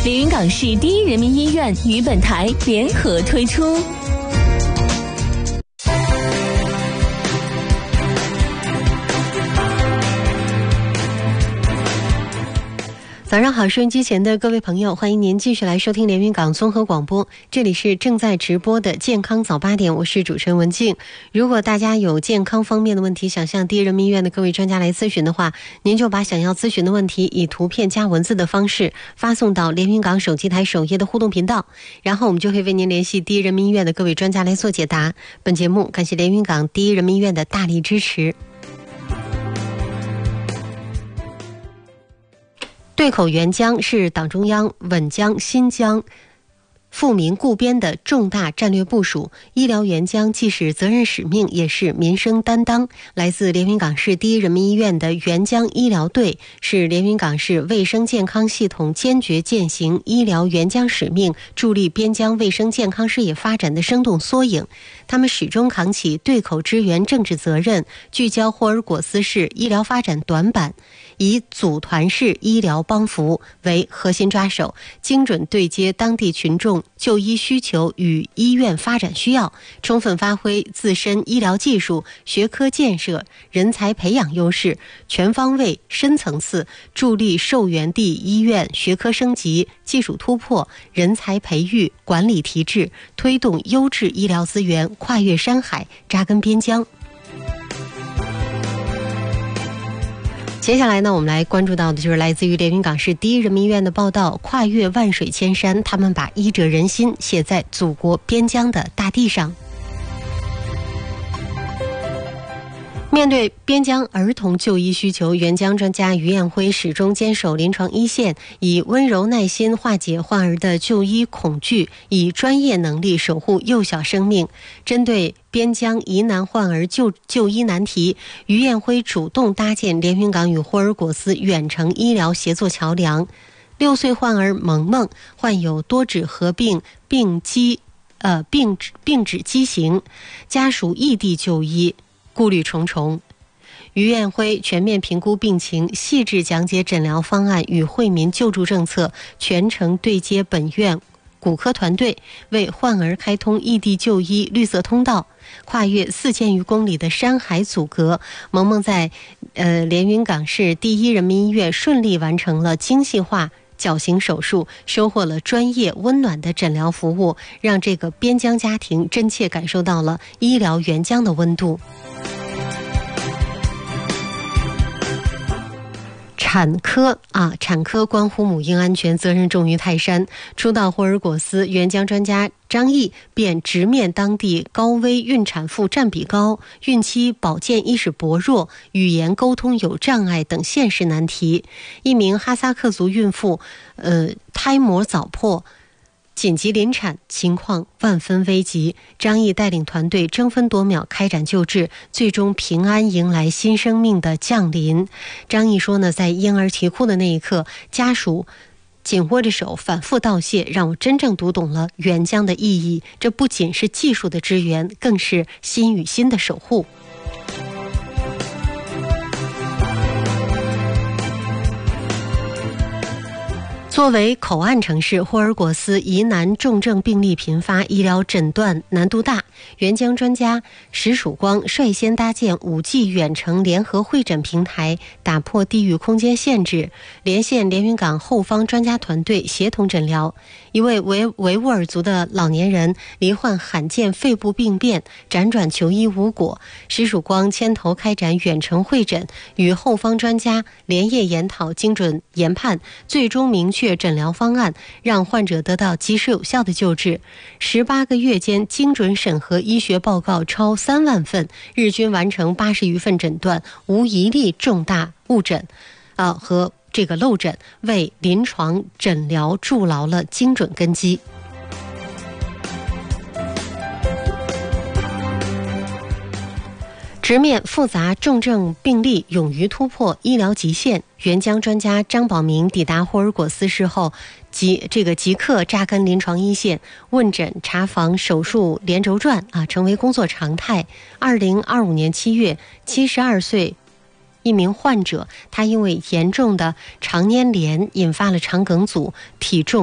连云港市第一人民医院与本台联合推出。 早上好，收音机前的各位朋友，欢迎您继续来收听连云港综合广播，这里是正在直播的健康早8点，我是主持人文静。如果大家有健康方面的问题想向第一人民医院的各位专家来咨询的话，您就把想要咨询的问题以图片加文字的方式发送到连云港手机台首页的互动频道，然后我们就会为您联系第一人民医院的各位专家来做解答。本节目感谢连云港第一人民医院的大力支持。对口援疆是党中央稳疆新疆富民固边的重大战略部署，医疗援疆既是责任使命，也是民生担当。来自连云港市第一人民医院的援疆医疗队是连云港市卫生健康系统坚决践行医疗援疆使命，助力边疆卫生健康事业发展的生动缩影。他们始终扛起对口支援政治责任，聚焦霍尔果斯市医疗发展短板，以组团式医疗帮扶为核心抓手，精准对接当地群众就医需求与医院发展需要，充分发挥自身医疗技术、学科建设、人才培养优势，全方位、深层次助力受援地医院学科升级、技术突破、人才培育、管理提质，推动优质医疗资源跨越山海、扎根边疆。接下来呢，我们来关注到的就是来自于连云港市第一人民医院的报道，跨越万水千山，他们把医者仁心写在祖国边疆的大地上。面对边疆儿童就医需求，援疆专家于艳辉始终坚守临床一线，以温柔耐心化解患儿的就医恐惧，以专业能力守护幼小生命。针对边疆疑难患儿就医难题，于艳辉主动搭建连云港与霍尔果斯远程医疗协作桥梁。6岁患儿萌萌患有多指合并病质畸形，家属异地就医，顾虑重重。于艳辉全面评估病情，细致讲解诊疗方案与惠民救助政策，全程对接本院骨科团队，为患儿开通异地就医绿色通道。跨越4000余公里的山海阻隔，萌萌在连云港市第一人民医院顺利完成了精细化矫形手术，收获了专业温暖的诊疗服务，让这个边疆家庭真切感受到了医疗援疆的温度。产科关乎母婴安全，责任重于泰山。初到霍尔果斯，援疆专家张毅便直面当地高危孕产妇占比高、孕期保健意识薄弱、语言沟通有障碍等现实难题。一名哈萨克族孕妇胎膜早破，紧急临产，情况万分危急。张毅带领团队争分夺秒开展救治，最终平安迎来新生命的降临。张毅说呢，在婴儿啼哭的那一刻，家属紧握着手反复道谢，让我真正读懂了援疆的意义。这不仅是技术的支援，更是心与心的守护。作为口岸城市，霍尔果斯疑难重症病例频发，医疗诊断难度大。援疆专家石曙光率先搭建5G 远程联合会诊平台，打破地域空间限制，连线连云港后方专家团队协同诊疗。一位维吾尔族的老年人罹患罕见肺部病变，辗转求医无果。石曙光牵头开展远程会诊，与后方专家连夜研讨精准研判，最终明确诊疗方案，让患者得到及时有效的救治。18个月间精准审核医学报告超3万份，日均完成80余份诊断，无一例重大误诊和这个漏诊，为临床诊疗筑牢了精准根基。直面复杂重症病例，勇于突破医疗极限。援疆专家张宝明抵达霍尔果斯市后，即刻扎根临床一线，问诊、查房、手术连轴转成为工作常态。2025年7月，72岁一名患者，他因为严重的肠粘连引发了肠梗阻，体重